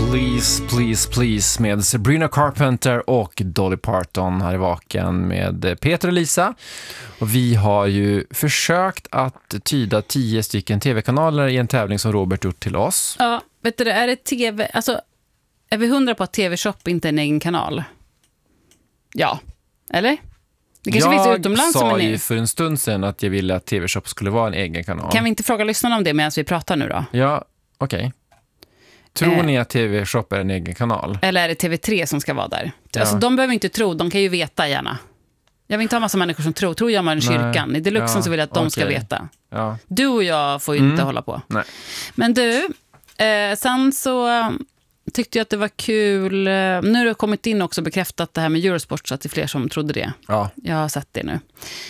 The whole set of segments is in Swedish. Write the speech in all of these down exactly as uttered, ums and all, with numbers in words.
Please, please, please med Sabrina Carpenter och Dolly Parton här i Vaken med Peter och Lisa. Och vi har ju försökt att tyda tio stycken tv-kanaler i en tävling som Robert gjort till oss. Ja, vet du, är det tv... Alltså, är vi hundra på att T V-shop inte är en egen kanal? Ja, eller? Det kanske jag finns utomlands sa som en ju egen. för en stund sedan att jag ville att T V-shop skulle vara en egen kanal. Kan vi inte fråga lyssnarna om det medan vi pratar nu då? Ja, okej. Okay. Tror eh. ni att T V-shop är en egen kanal? Eller är det T V tre som ska vara där? Ja. Alltså, de behöver inte tro, de kan ju veta gärna. Jag vill inte ha massa människor som tror. Tror jag man kyrkan. I Deluxen ja, så vill jag att de okay. ska veta. Ja. Du och jag får ju mm. inte hålla på. Nej. Men du, eh, sen så tyckte jag att det var kul. Nu har det kommit in också bekräftat det här med Eurosport så att det är fler som trodde det. Ja. Jag har sett det nu.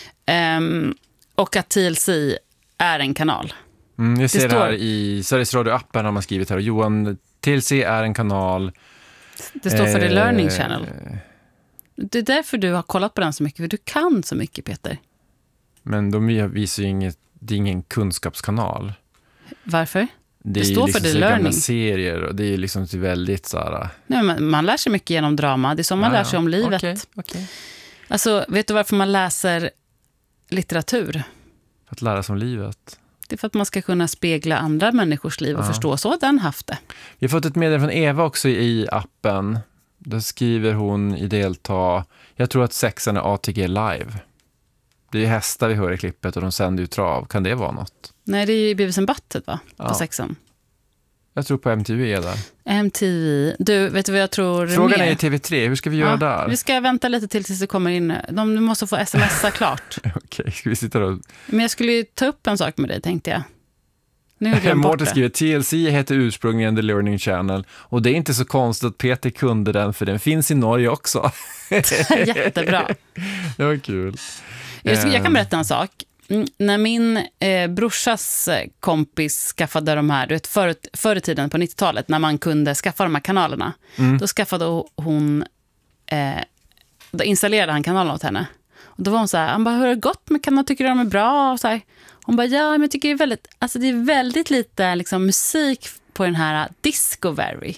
Um, och att T L C är en kanal. Mm, jag ser det, står... här i Sveriges Radio-appen har man skrivit här. Johan, T L C är en kanal. Det står för eh... The Learning Eh... Channel. Det är därför du har kollat på den så mycket. För du kan så mycket, Peter. Men de visar ju inget, det är ingen kunskapskanal. Varför? Det, det är står liksom för The så Learning. Gamla serier och det är liksom väldigt så här... Nej, man, man lär sig mycket genom drama. Det är så man ja, lär sig om livet. Okay, okay. Alltså, vet du varför man läser litteratur? För att lära sig om livet. Det är för att man ska kunna spegla andra människors liv och ja. förstå så den haft det. Vi har fått ett meddelande från Eva också i appen. Där skriver hon i delta, jag tror att sexan är A T G live. Det är hästar vi hör i klippet och de sänder ut trav. Kan det vara något? Nej, det är ju Beavis and Butthead va? På ja. sexan. Jag tror på M T V är där. M T V. Du, vet du vad jag tror Frågan mer? är i T V tre, hur ska vi göra ja, där? Vi ska vänta lite till tills det kommer in. De måste få smsa klart. Okej, okay, ska vi sitta och... Men jag skulle ju ta upp en sak med dig, tänkte jag. Nu är jag Mårten skriver, T L C heter ursprungligen The Learning Channel. Och det är inte så konstigt att Peter kunde den, för den finns i Norge också. Jättebra. Det var kul. Jag, ska, jag kan berätta en sak. När min eh, brorsas kompis skaffade de här, du vet, förr, förr i tiden på nittiotalet, när man kunde skaffa de här kanalerna, mm. då skaffade hon, eh, då installerade han kanalen åt henne. Och då var hon så här, han bara, hur har det gått med kanaler, tycker du de är bra? Och så här. Hon bara, ja, men jag tycker det är väldigt, alltså det är väldigt lite liksom, musik på den här Discovery.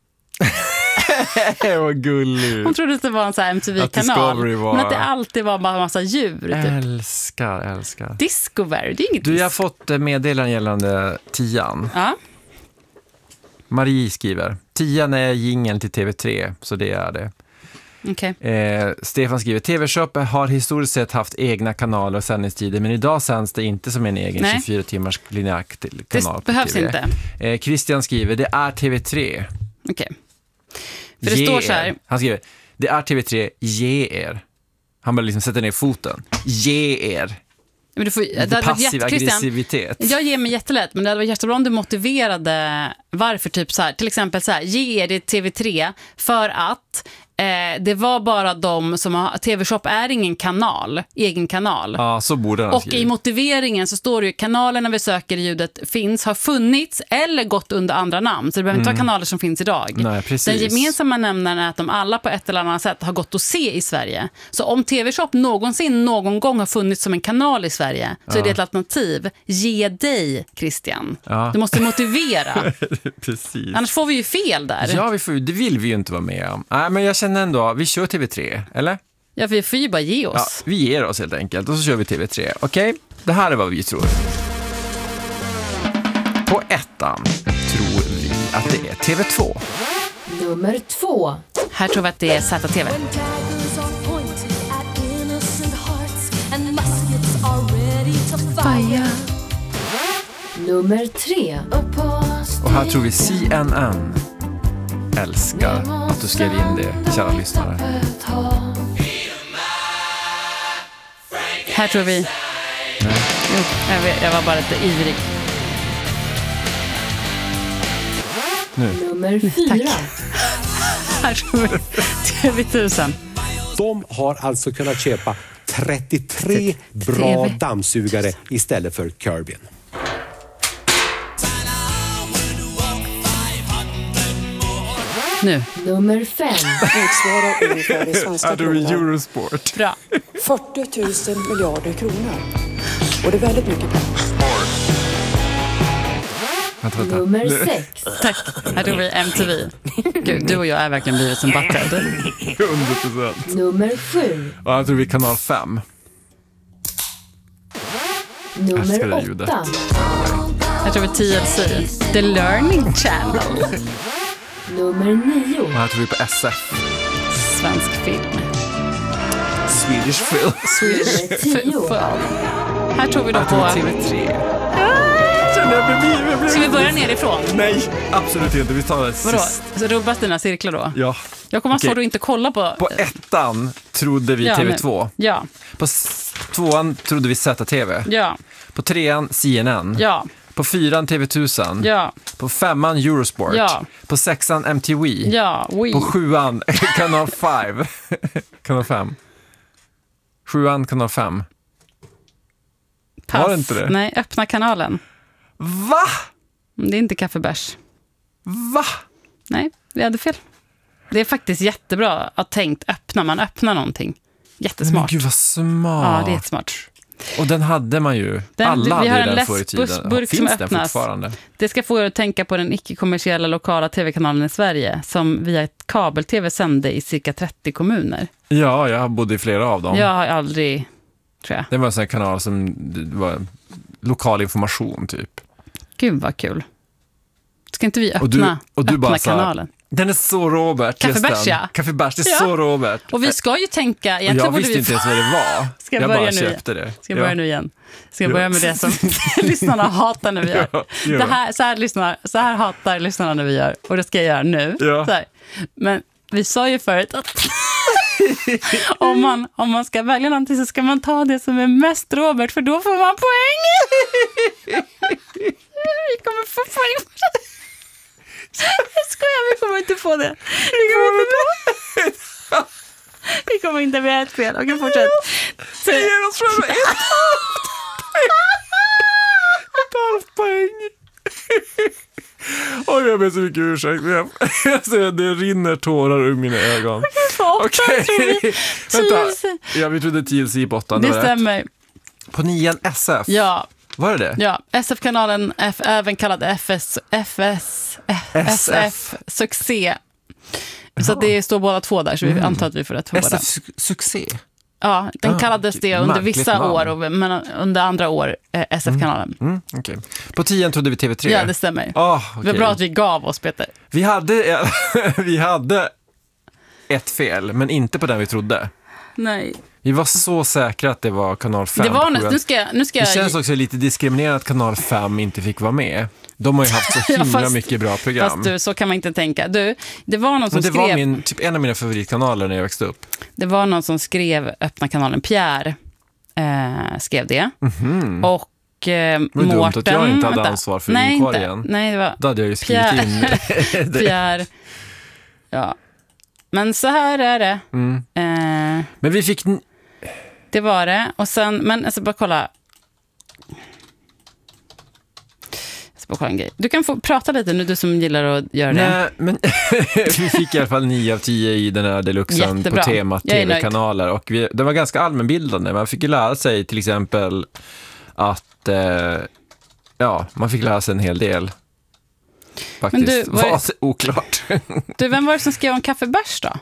Vad gulligt. Hon trodde att det var en så här M T V-kanal. Var... Men att det alltid var bara en massa djur. Typ. Älskar, älskar. Discovery, det är inget. Du, jag har fått meddelanden gällande tian. Ja. Marie skriver, tian är jingeln till T V tre, så det är det. Okay. Eh, Stefan skriver, T V-shop har historiskt sett haft egna kanaler och sändningstider, men idag sänds det inte som en egen Nej. tjugofyra timmars linjär kanal. Det behövs T V. inte. Eh, Christian skriver, det är T V tre. Okej. Okay. För det ge står så här. Er. Han skriver, det är T V tre, ge er. Han bara liksom sätter ner foten. Ge er. Men du får, det passiv aggressivitet. Jag ger mig jättelätt, men det hade varit jättebra om du motiverade varför typ så här, till exempel så här, ge er det T V tre för att eh, det var bara de som har, T V-shop är ingen kanal, egen kanal. Ja, så borde han Och skriva. i motiveringen så står det ju, kanalerna vi söker i ljudet finns, har funnits eller gått under andra namn. Så det behöver mm. inte vara kanaler som finns idag. Nej, precis. Den gemensamma nämnaren är att de alla på ett eller annat sätt har gått att se i Sverige. Så om T V-shop någonsin någon gång har funnits som en kanal i Sverige så ja. är det ett alternativ. Ge dig, Christian. Ja. Du måste motivera. Precis. Annars får vi ju fel där. Ja, vi får, det vill vi ju inte vara med om. Nej, men jag känner ändå, vi kör T V tre, eller? Ja, vi får ju bara ge oss. Ja, vi ger oss helt enkelt och så kör vi T V tre. Okej, okay? Det här är vad vi tror. På ettan tror vi att det är T V två. Nummer två. Här tror vi att det är Z T V. Fire. Nummer tre. Och här tror vi C N N. Älskar att du skrev in det, kära lyssnare. Här tror vi. Nej. Jo, jag, vet, jag var bara lite ivrig. Nu. Nummer fyra. Här tror vi T V tusen. De har alltså kunnat köpa trettiotre bra dammsugare istället för Kirbyn. Nu. Nummer fem. Motsvarar ungefär det svenska kronan. Eurosport. Bra. fyrtio tusen miljarder kronor. Och det är väldigt mycket pengar. Vänta, vänta. Nummer sex. Tack. Här tog vi M T V. Gud, du och jag är verkligen blivit som Butthead. hundra procent. Nummer sju. Ja, jag tror vi är kanal fem. Älskar Nummer det ljudet. åtta. Här tror vi T L C. The Learning Channel. Nummer nio. Och här tror vi på S F. Svensk film. Swedish Film. Nummer tio. Här tror vi då Jag tror på... T V tre. Känner jag blir, jag blir... Ska vi börja nerifrån? Nej, absolut inte. Vi tar det Vadå? sist. Så rubbas dina cirklar då? Ja. Jag kommer att Okej. svårt att inte kolla på... På ettan trodde vi Ja, T V nu. två. Ja, På s- tvåan trodde vi Z T V. ja, På trean C N N. ja, På fyran T V tusen. ja, På femman Eurosport. Ja. På sexan M T V. ja, oui. På sjuan kanal fem. kanal fem. Sjuan kanal fem. Pass. var det inte det? Nej, öppna kanalen. Va? Det är inte kaffebärs. Va? Nej, vi hade fel. Det är faktiskt jättebra att tänkt öppna. Man öppnar någonting. Men Jättesmart. gud vad smart. Ja, det är jättesmart. Och den hade man ju. Den- Alla vi har hade en den förr i tiden. läskburk som Finns den öppnas. fortfarande? Det ska få er att tänka på den icke-kommersiella lokala tv-kanalen i Sverige som via ett kabel-tv sände i cirka trettio kommuner. Ja, jag bodde i flera av dem. Jag har aldrig, tror jag. Det var en sån här kanal som det var lokal information typ. Gud vad kul. Ska inte vi öppna, Och du, och du öppna bara så här, kanalen? den är så Robert. Kaffebärs, just den. ja. Kaffebärs, det är Ja. så Robert. Och vi ska ju tänka... Och egentligen jag borde visste vi inte ens vad det var. Ska jag jag börja bara nu köpte det. Ska jag börja Ja. nu igen? Ska jag Ja. börja med det som lyssnarna hatar när vi gör? Ja, gör Det det. här, så, här lyssnar, så här hatar lyssnarna när vi gör. Och det ska jag göra nu. Ja. Så här. Men vi sa ju förut att om, man, om man ska välja någonting så ska man ta det som är mest Robert, för då får man poäng. Vi kommer få poäng för det. Jag skojar, vi kommer inte få det. Vi kommer inte få Vi kommer inte med ett fel. Okej, fortsätt. Så, Ger oss själva ett ett halvt poäng. Oj, jag ber så mycket ursäkt. Jag, jag ser, det rinner tårar ur mina ögon. på åtta Okej, tror vi. vänta. T L C. Ja, vi trodde T L C på åttan. Det var rätt. stämmer. På nian S F. Ja, Var det det? ja. S F-kanalen, F, även kallad F S, F S, S F, succé. Så att det står båda två där, så vi antar att vi får rätt på båda. S F Succé. Ja, den Ah, kallades det under märkligt vissa namn. år, och, men under andra år eh, S F-kanalen. Mm, okej. På tian trodde vi T V tre. Ja, det stämmer. Ah, Det okej. var bra att vi gav oss, Peter. Vi hade, vi hade ett fel, men inte på den vi trodde. Nej. Vi var så säkra att det var kanal fem. Det var på nästan, sjuan. nu ska, jag- nu ska Det jag... känns också lite diskriminerande att kanal fem inte fick vara med. De har ju haft så himla Ja, fast- mycket bra program. Fast du, så kan man inte tänka. Du, det var någon som Men det skrev... var min, typ en av mina favoritkanaler när jag växte upp. Det var någon som skrev öppna kanalen. Pierre eh, skrev det. Mhm. Och eh, Vad dumt Mårten... att jag inte hade vänta. ansvar för Nej, inkorgen. inte. Nej, det var Då hade jag ju skrivit Pierre. in det. Pierre. Ja. Men så här är det. Mm. Eh, Men vi fick... n- det var det. Och sen, men jag ska bara kolla. Jag ska bara kolla en grej. Du kan få prata lite nu, du som gillar att göra det. Nej, men vi fick i alla fall nio av tio i den här deluxen Jättebra. på temat Jag är nöjd. tv-kanaler. Och vi, det var ganska allmänbildande. Man fick ju lära sig till exempel att... Eh, ja, man fick lära sig en hel del. Faktiskt. Men du, vad är- var oklart. Du, vem var det som skrev om kaffebärs då?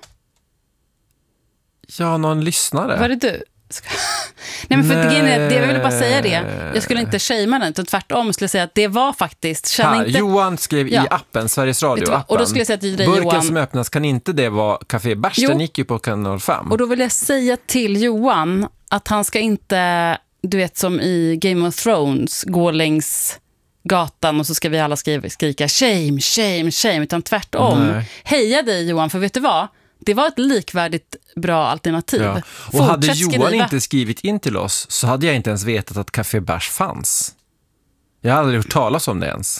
Ja, någon lyssnare. Var det du? Ska- Nej, men för Nej. grejen är, det, jag ville bara säga det. Jag skulle inte shamea den, utan tvärtom skulle jag säga att det var faktiskt... Känn Här, inte, Johan skrev Ja. i appen, Sveriges Vet du vad? Radio-appen. Och då skulle jag säga till dig, Burken Johan- som öppnas, kan inte det vara Café Bärs? Jo. Den gick ju på kanal fem. och då vill jag säga till Johan att han ska inte, du vet som i Game of Thrones, gå längs gatan och så ska vi alla skriva, skrika shame, shame, shame, utan tvärtom. Nej. Heja dig Johan, för vet du vad? Det var ett likvärdigt bra alternativ. Ja. Och hade Fortsätt Johan skriva. inte skrivit in till oss så hade jag inte ens vetat att Café Bärs fanns. Jag hade aldrig hört talas om det ens.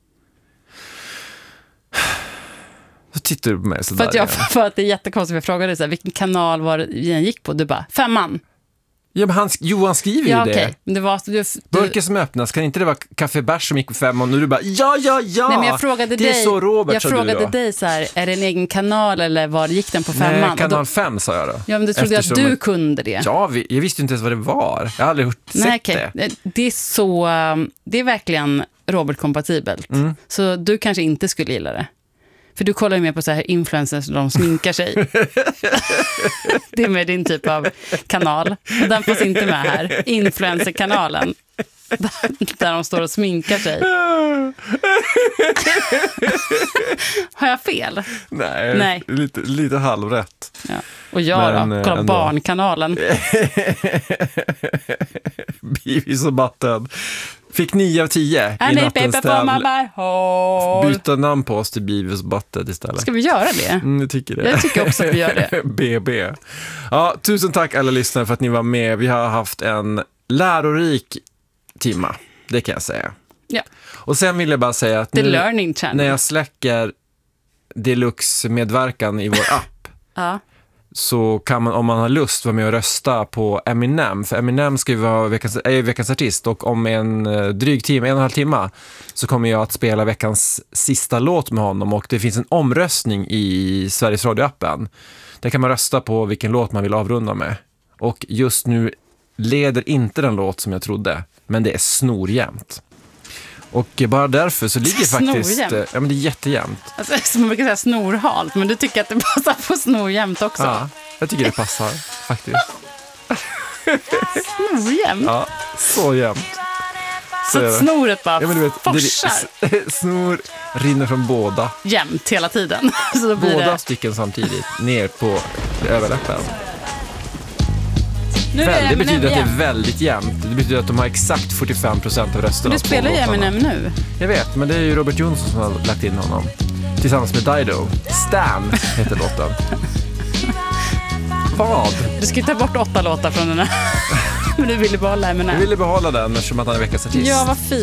Så tittar du på mig sådär För att, jag, igen. för att det är jättekonstigt, jag frågade så här, vilken kanal var det den gick på? Du bara, femman. Ja, men han, sk- Johan skriver Ja, ju okej. det. Men det var, du, du, Burken som öppnas, kan inte det vara Café Bärs som gick på fem och nu du bara, ja, ja, ja. nej, men jag frågade det är dig, så Robert, jag sa frågade du då. dig så här, är det en egen kanal eller var gick den på femman? Nej, Och kanal då, fem sa jag då. ja, men du trodde Eftersom att du att- kunde det. Ja, vi, jag visste ju inte ens vad det var. Jag har aldrig hört, Nej, sett okej. det. Det är så, um, det är verkligen Robert-kompatibelt. Mm. Så du kanske inte skulle gilla det. För du kollar ju mer på så här influencers som de sminkar sig. Det är med din typ av kanal. Och den finns inte med här. Influencer-kanalen. Där de står och sminkar sig. Har jag fel? Nej, Nej. Lite, lite halvrätt. Ja. Och jag Men, då? Kolla ändå. Barnkanalen. Beavis och Butthead. Fick nio av tio i nattens tävling. Byta namn på oss till Beavis och Butthead istället. Ska vi göra det? Mm, jag tycker det. Jag tycker också att vi gör det. B B. Ja, tusen tack alla lyssnare för att ni var med. Vi har haft en lärorik timma, det kan jag säga. Ja. Och sen vill jag bara säga att The nu Learning Channel. när jag släcker Deluxe-medverkan i vår app Ja. så kan man, om man har lust, vara med och rösta på Eminem. För Eminem ska ju vara veckans, är veckans artist och om en eh, dryg timme, en och en halv timme så kommer jag att spela veckans sista låt med honom och det finns en omröstning i Sveriges Radio-appen. Där kan man rösta på vilken låt man vill avrunda med. Och just nu leder inte den låt som jag trodde, men det är snorjämnt. Och bara därför så ligger faktiskt... Snorjämnt? Ja, men det är jättejämnt. Alltså, som man brukar säga snorhalt, men du tycker att det passar på snorjämt också. Ja, jag tycker det passar faktiskt. Snorjämt? Ja, så jämnt. Så att snoret bara Ja, men du vet, forsar det, snor rinner från båda. jämnt hela tiden. Så då blir Båda det... stycken samtidigt, ner på överläppen. Nu är Väl, det Eminem betyder att det är igen. väldigt jämnt. Det betyder att de har exakt fyrtiofem procent av rösterna. Du spelar ju Eminem nu. Jag vet, men det är ju Robert Johnson som har lagt in honom. Tillsammans med Dido. Stan heter låten. Vad? Du ska ju ta bort åtta låtar från den här. Men du ville behålla Eminem. Jag ville behålla den eftersom att han är veckans artist. Ja, vad fint.